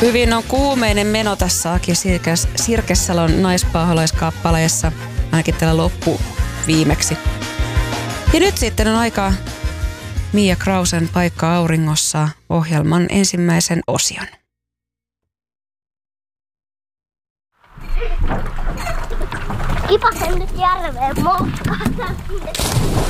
Hyvin on kuumeinen meno tässä Aki Sirkessalon naispaholaiskappaleessa, ainakin tällä loppu viimeksi. Ja nyt sitten on aika Mia Krausen Paikka auringossa ohjelman ensimmäisen osion. Kipasen nyt järveen moskahtaa.